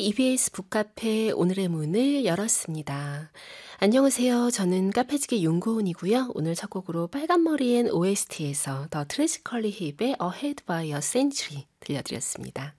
EBS 북카페 오늘의 문을 열었습니다. 안녕하세요. 저는 카페지기 윤고은이고요. 오늘 첫 곡으로 빨간머리엔 OST에서 더 트래지컬리 힙의 Ahead by a Century 들려드렸습니다.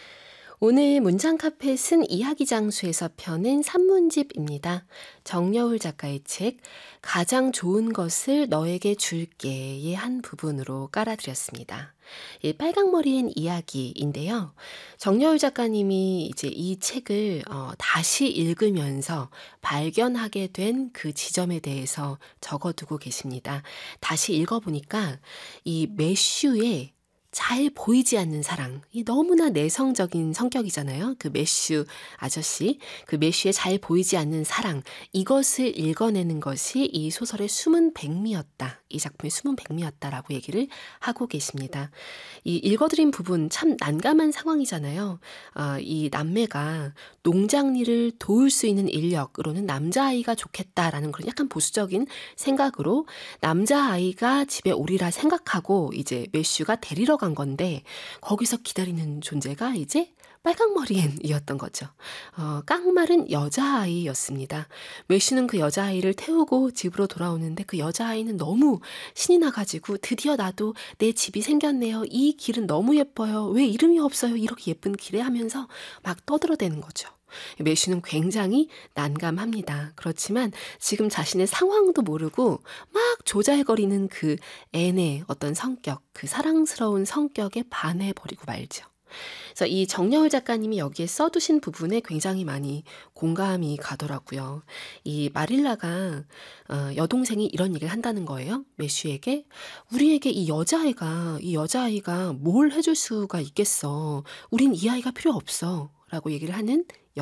오늘 문장카펫은 이야기장수에서 펴낸 산문집입니다. 정여울 작가의 책 가장 좋은 것을 너에게 줄게의 한 부분으로 깔아드렸습니다. 이 빨강머리엔 이야기인데요. 정여울 작가님이 이제 이 책을 다시 읽으면서 발견하게 된 그 지점에 대해서 적어두고 계십니다. 다시 읽어보니까 이 매슈의 잘 보이지 않는 사랑, 이 너무나 내성적인 성격이잖아요. 그 매슈 아저씨, 그 매슈의 잘 보이지 않는 사랑, 이것을 읽어내는 것이 이 소설의 숨은 백미였다. 이 작품의 숨은 백미였다라고 얘기를 하고 계십니다. 이 읽어드린 부분 참 난감한 상황이잖아요. 이 남매가 농장 일을 도울 수 있는 인력으로는 남자아이가 좋겠다라는 그런 약간 보수적인 생각으로 남자아이가 집에 오리라 생각하고 이제 매슈가 데리러 간 건데 거기서 기다리는 존재가 이제 빨강머리엔이었던 거죠. 깡말은 여자아이였습니다. 매슈는 그 여자아이를 태우고 집으로 돌아오는데 그 여자아이는 너무 신이 나가지고 드디어 나도 내 집이 생겼네요. 이 길은 너무 예뻐요. 왜 이름이 없어요? 이렇게 예쁜 길에 하면서 막 떠들어대는 거죠. 매슈는 굉장히 난감합니다. 그렇지만 지금 자신의 상황도 모르고 막 조잘거리는 그 앤의 어떤 성격, 그 사랑스러운 성격에 반해버리고 말죠. 그래서 이 정여울 작가님이 여기에 써두신 부분에 굉장히 많이 공감이 가더라고요. 이 마릴라가 여동생이 이런 얘기를 한다는 거예요. 매슈에게 우리에게 이 여자아이가 뭘 해줄 수가 있겠어. 우린 이 아이가 필요 없어. 라고 얘기를 하는